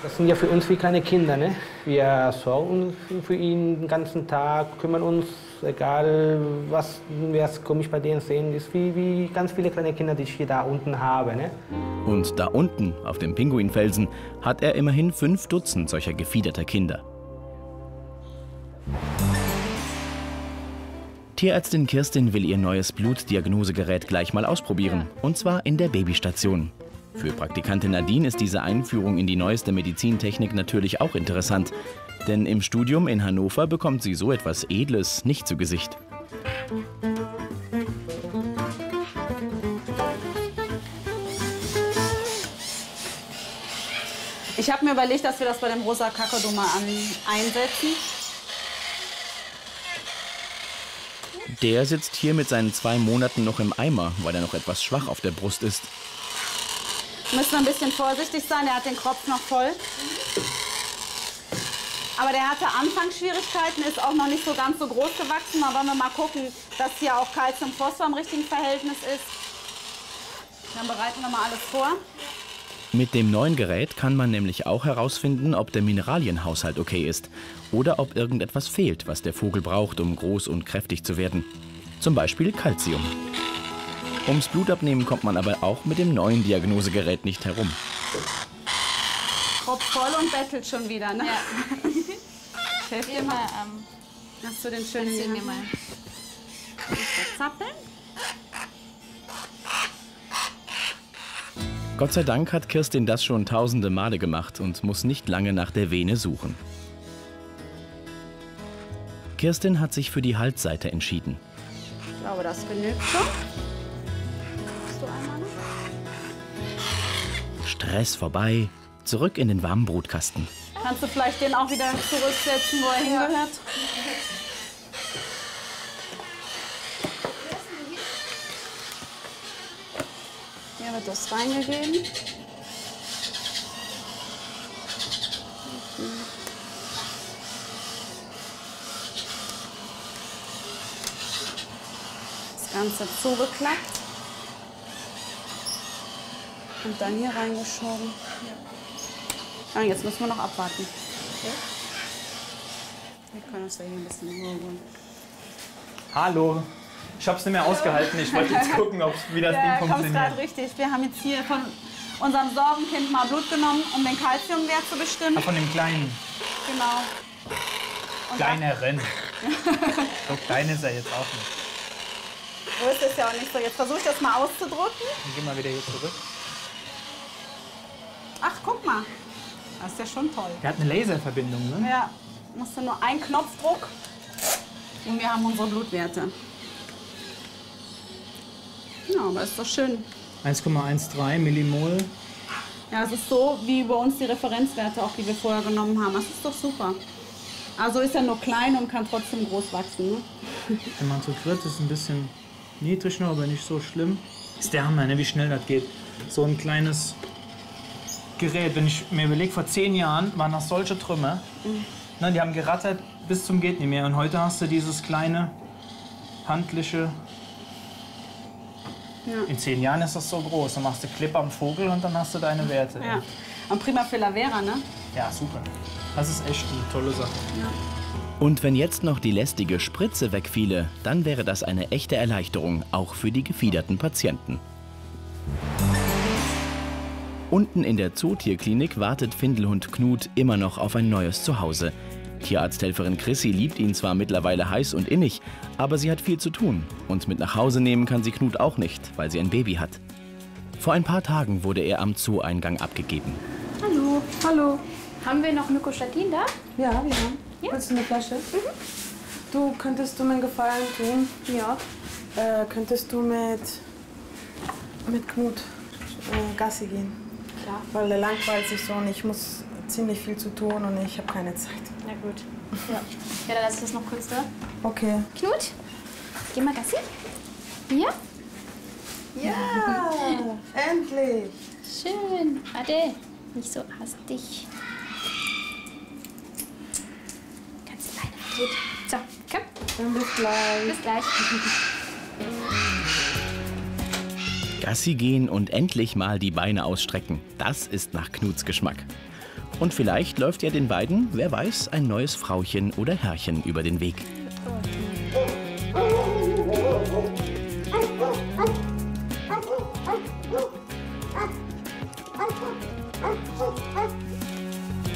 Das sind ja für uns wie kleine Kinder, ne? Wir sorgen für ihn den ganzen Tag, kümmern uns, egal was wir komisch bei denen sehen. Das ist wie ganz viele kleine Kinder, die ich hier da unten habe, ne? Und da unten, auf dem Pinguinfelsen, hat er immerhin 5 Dutzend solcher gefiederter Kinder. Tierärztin Kirstin will ihr neues Blutdiagnosegerät gleich mal ausprobieren. Und zwar in der Babystation. Für Praktikantin Nadine ist diese Einführung in die neueste Medizintechnik natürlich auch interessant. Denn im Studium in Hannover bekommt sie so etwas Edles nicht zu Gesicht. Ich habe mir überlegt, dass wir das bei dem rosa Kakadu mal einsetzen. Der sitzt hier mit seinen 2 Monaten noch im Eimer, weil er noch etwas schwach auf der Brust ist. Müssen wir ein bisschen vorsichtig sein, der hat den Kropf noch voll. Aber der hatte Anfangsschwierigkeiten, ist auch noch nicht so ganz so groß gewachsen. Da wollen wir mal gucken, dass hier auch Calcium-Phosphor im richtigen Verhältnis ist. Dann bereiten wir mal alles vor. Mit dem neuen Gerät kann man nämlich auch herausfinden, ob der Mineralienhaushalt okay ist oder ob irgendetwas fehlt, was der Vogel braucht, um groß und kräftig zu werden. Zum Beispiel Calcium. Ums Blutabnehmen kommt man aber auch mit dem neuen Diagnosegerät nicht herum. Kopf voll und bettelt schon wieder, ne? Ja. Ich helfe dir mal. Hast du den schönen hier? Mir mal. Zappeln? Gott sei Dank hat Kirstin das schon tausende Male gemacht und muss nicht lange nach der Vene suchen. Kirstin hat sich für die Halsseite entschieden. Ich glaube, das genügt schon. Hast du einmal noch? Stress vorbei, zurück in den warmen Brutkasten. Kannst du vielleicht den auch wieder zurücksetzen, wo er hingehört? Hier wird das reingegeben. Das Ganze zugeklappt. Und dann hier reingeschoben. Ah, jetzt müssen wir noch abwarten. Okay. Wir können uns ja hier ein bisschen in Ruhe holen. Hallo. Ich hab's nicht mehr ausgehalten. Ich wollte jetzt gucken, wie das Ding Ja, kommst funktioniert. gerade richtig. Wir haben jetzt hier von unserem Sorgenkind mal Blut genommen, um den Kalziumwert zu bestimmen. Ah, von dem Kleinen. Genau. Und Kleineren. So klein ist er jetzt auch nicht. so ist es ja auch nicht so. Jetzt versuche ich das mal auszudrücken. Dann gehen wir wieder hier zurück. Ach, guck mal. Das ist ja schon toll. Der hat eine Laserverbindung, ne? Ja, musst du nur einen Knopfdruck und wir haben unsere Blutwerte. Ja, aber ist doch schön. 1,13 Millimol. Ja, es ist so wie bei uns die Referenzwerte, auch die wir vorher genommen haben. Das ist doch super. Also ist er nur klein und kann trotzdem groß wachsen. Ne? Wenn man so tritt, ist ein bisschen niedrig noch, aber nicht so schlimm. Ist der Hammer, ne, wie schnell das geht. So ein kleines Gerät. Wenn ich mir überlege, vor 10 Jahren waren das solche Trümmer. Ne, die haben gerattert bis zum geht nicht mehr. Und heute hast du dieses kleine, handliche. Ja. In 10 Jahren ist das so groß. Dann machst du Clip am Vogel und dann hast du deine Werte. Ja. Und prima für Lavera, ne? Ja, super. Das ist echt eine tolle Sache. Ja. Und wenn jetzt noch die lästige Spritze wegfiele, dann wäre das eine echte Erleichterung, auch für die gefiederten Patienten. Unten in der Zootierklinik wartet Findelhund Knut immer noch auf ein neues Zuhause. Tierarzthelferin Chrissy liebt ihn zwar mittlerweile heiß und innig, aber sie hat viel zu tun. Und mit nach Hause nehmen kann sie Knut auch nicht, weil sie ein Baby hat. Vor ein paar Tagen wurde er am Zoo-Eingang abgegeben. Hallo. Hallo. Haben wir noch Nykostatin da? Ja, wir haben. Ja. Willst du eine Flasche? Du, könntest du mir einen Gefallen tun? Ja. Könntest du mit Knut Gassi gehen? Klar. Weil der langweilt sich so und ich muss ziemlich viel zu tun und ich habe keine Zeit. Na gut. Ja. Ja, dann lass ich das noch kurz da. Okay. Knut, geh mal Gassi. Ja? Ja, endlich. Schön. Warte, nicht so hastig. Ganz alleine. Gut. So, komm. Dann bis gleich. Bis gleich. Gassi gehen und endlich mal die Beine ausstrecken. Das ist nach Knuts Geschmack. Und vielleicht läuft ja den beiden, wer weiß, ein neues Frauchen oder Herrchen über den Weg. Oh,